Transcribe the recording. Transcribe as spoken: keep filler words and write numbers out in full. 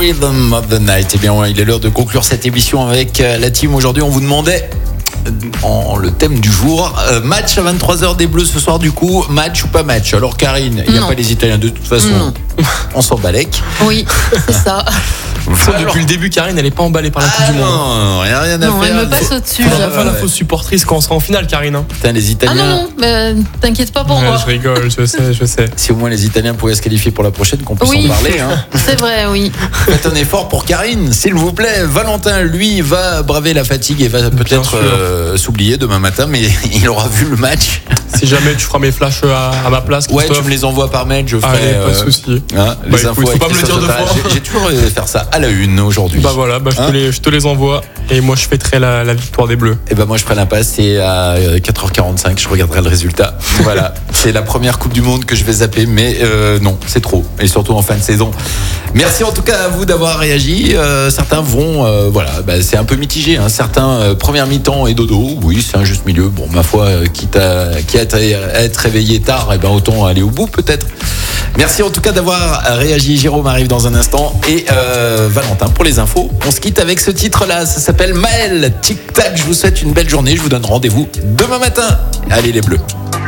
Rhythm of the Night. Eh bien, il est l'heure de conclure cette émission avec la team. Aujourd'hui, on vous demandait en le thème du jour, euh, match à vingt-trois heures des Bleus ce soir, du coup, match ou pas match? Alors Karine, il n'y a pas les Italiens de toute façon, non. On s'en balèque. Oui, c'est ça. Enfin, depuis le début, Karine, elle n'est pas emballée par la Coupe ah du Monde. Non, rien, rien à non, faire. elle me passe au-dessus. On va faire la fausse supportrice quand on sera en finale, Karine. Hein. Putain, les Italiens. Ah non, non, mais t'inquiète pas pour ouais, moi. Je rigole, je sais, je sais. Si au moins les Italiens pouvaient se qualifier pour la prochaine, qu'on puisse oui. en parler. Hein. C'est vrai, oui. Faites un effort pour Karine, s'il vous plaît. Valentin, lui, va braver la fatigue et va peut-être euh, s'oublier demain matin, mais il aura vu le match. Si jamais tu feras mes flashs à, à ma place, ouais, tu me les envoies par mail, je ferai. Allez, pas de euh, souci. Hein, bah, les infos. Écoute, faut pas me le dire deux fois. J'ai, j'ai toujours euh, faire ça à la une aujourd'hui. Bah voilà, bah, je, hein te les, je te les envoie et moi je fêterai la, la victoire des Bleus. Et ben moi je ferai l'impasse et à quatre heures quarante-cinq je regarderai le résultat. Voilà, c'est la première Coupe du Monde que je vais zapper, mais euh, non, c'est trop, et surtout en fin de saison. Merci en tout cas à vous d'avoir réagi. Euh, certains vont, euh, voilà, bah, c'est un peu mitigé. Hein. Certains euh, première mi-temps et dodo, oui, c'est un juste milieu. Bon, ma foi, euh, quitte à, quitte à être réveillé tard, et ben autant aller au bout peut-être. Merci en tout cas d'avoir réagi. Jérôme arrive dans un instant et euh, Valentin pour les infos. On se quitte avec ce titre-là. Ça s'appelle Maël. Tic tac. Je vous souhaite une belle journée. Je vous donne rendez-vous demain matin. Allez les Bleus.